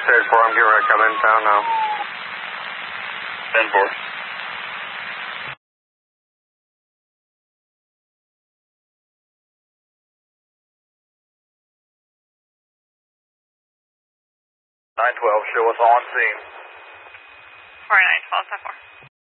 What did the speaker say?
Stage 4, I'm getting ready to come in town now. 10-4. Show us on scene. 4912, 10-4.